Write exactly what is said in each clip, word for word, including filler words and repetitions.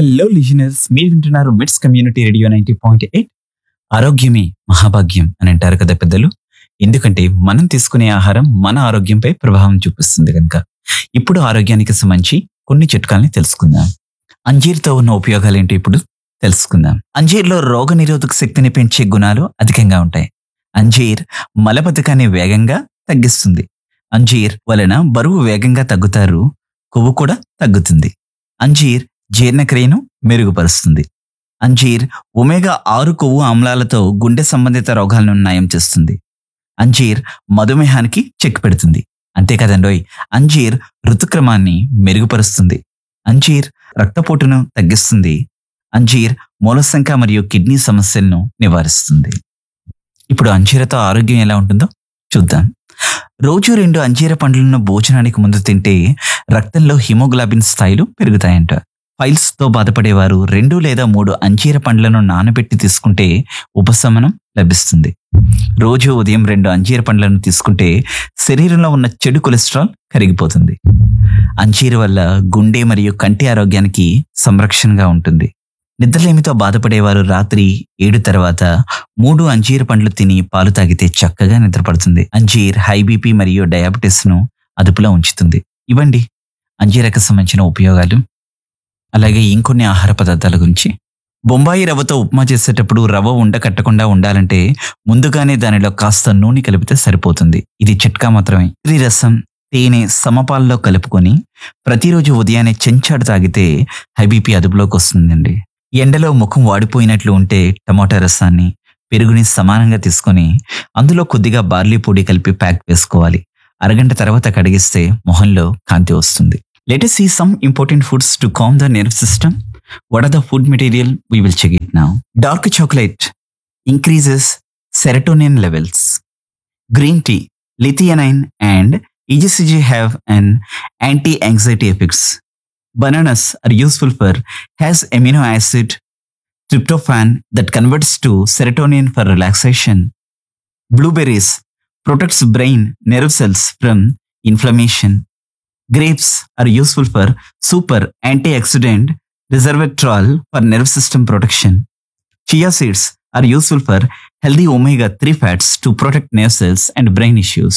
Hello listeners, మీరు వింటున్నారు మిట్స్ community radio ninety point eight. ఆరోగ్యమే మహాభాగ్యం అని అంటారు కదా పెద్దలు. ఎందుకంటే మనం తీసుకునే ఆహారం మన ఆరోగ్యంపై ప్రభావం చూపిస్తుంది కనుక ఇప్పుడు ఆరోగ్యానికి సంబంధించి కొన్ని చిట్కాల్ని తెలుసుకుందాం. అంజీర్తో ఉన్న ఉపయోగాలు ఏంటి ఇప్పుడు తెలుసుకుందాం. అంజీర్లో రోగ నిరోధక శక్తిని పెంచే గుణాలు అధికంగా ఉంటాయి. అంజీర్ మలబద్ధకాన్ని వేగంగా తగ్గిస్తుంది. అంజీర్ వలన బరువు వేగంగా తగ్గుతారు, కొవ్వు కూడా తగ్గుతుంది. అంజీర్ జీర్ణక్రియను మెరుగుపరుస్తుంది. అంజీర్ ఒమేగా ఆరు కొవ్వు ఆమ్లాలతో గుండె సంబంధిత రోగాలను నయం చేస్తుంది. అంజీర్ మధుమేహానికి చెక్ పెడుతుంది. అంతేకాదండోయ్, అంజీర్ ఋతుక్రమాన్ని మెరుగుపరుస్తుంది. అంజీర్ రక్తపోటును తగ్గిస్తుంది. అంజీర్ మూలశంక మరియు కిడ్నీ సమస్యలను నివారిస్తుంది. ఇప్పుడు అంజీరతో ఆరోగ్యం ఎలా ఉంటుందో చూద్దాం. రోజు రెండు అంజీర పండ్లను భోజనానికి ముందు తింటే రక్తంలో హిమోగ్లోబిన్ స్థాయిలు పెరుగుతాయంట. ఫైల్స్ తో బాధపడేవారు రెండు లేదా మూడు అంజీర పండ్లను నానబెట్టి తీసుకుంటే ఉపశమనం లభిస్తుంది. రోజు ఉదయం రెండు అంజీర పండ్లను తీసుకుంటే శరీరంలో ఉన్న చెడు కొలెస్ట్రాల్ కరిగిపోతుంది. అంజీర వల్ల గుండె మరియు కంటి ఆరోగ్యానికి సంరక్షణగా ఉంటుంది. నిద్రలేమితో బాధపడేవారు రాత్రి ఏడు తర్వాత మూడు అంజీర పండ్లు తిని పాలు తాగితే చక్కగా నిద్రపడుతుంది. అంజీర్ హై బీపీ మరియు డయాబెటీస్ ను అదుపులో ఉంచుతుంది. ఇవ్వండి అంజీరకు సంబంధించిన ఉపయోగాలు. అలాగే ఇంకొన్ని ఆహార పదార్థాల గురించి. బొంబాయి రవ్వతో ఉప్మా చేసేటప్పుడు రవ్వ ఉండ కట్టకుండా ఉండాలంటే ముందుగానే దానిలో కాస్త నూనె కలిపితే సరిపోతుంది. ఇది చిట్కా మాత్రమే. ఈ రసం తేనె సమపాల్లో కలుపుకొని ప్రతిరోజు ఉదయాన్నే చెంచాడు తాగితే హై బీపీ అదుపులోకి వస్తుందండి. ఎండలో ముఖం వాడిపోయినట్లు ఉంటే టమాటా రసాన్ని పెరుగుని సమానంగా తీసుకొని అందులో కొద్దిగా బార్లీ పొడి కలిపి ప్యాక్ వేసుకోవాలి. అరగంట తర్వాత కడిగిస్తే మొహంలో కాంతి వస్తుంది. Let us see some important foods to calm the nerve system. What are the food material? We will check it now. Dark chocolate increases serotonin levels. Green tea, L-theanine and E G C G have an anti-anxiety effects. Bananas are useful for has amino acid tryptophan that converts to serotonin for relaxation. Blueberries protects brain nerve cells from inflammation. Grapes are useful for super antioxidant resveratrol for nerve system protection. Chia seeds are useful for healthy omega three fats to protect nerve cells and brain issues.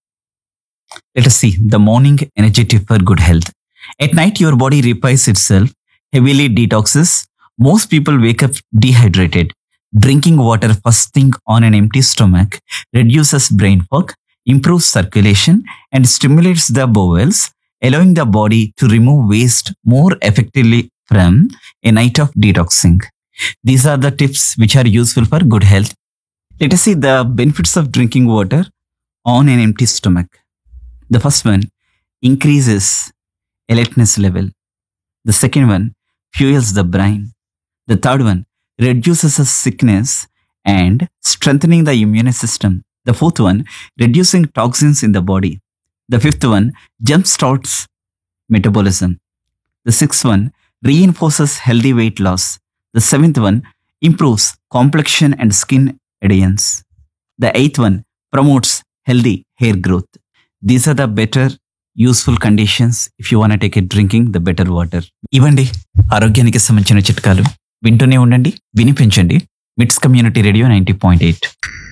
Let us see the morning energy tip for good health. At night, your body repairs itself, heavily detoxes. Most people wake up dehydrated. Drinking water first thing on an empty stomach reduces brain fog, improves circulation, and stimulates the bowels, allowing the body to remove waste more effectively from a night of detoxing. These are the tips which are useful for good health. Let us see the benefits of drinking water on an empty stomach. The first one increases alertness level. The second one fuels the brain. The third one reduces the sickness and strengthening the immune system. The fourth one reducing toxins in the body. The fifth one jumpstarts metabolism. The sixth one reinforces healthy weight loss. The seventh one improves complexion and skin adhesions. The eighth one promotes healthy hair growth. These are the better useful conditions if you want to take a drinking the better water. ఇవ్వండి ఆరోగ్యానికి సంబంధించిన చిట్కాలు. వింటూనే ఉండండి, వినిపించండి. మిట్స్ community radio ninety point eight.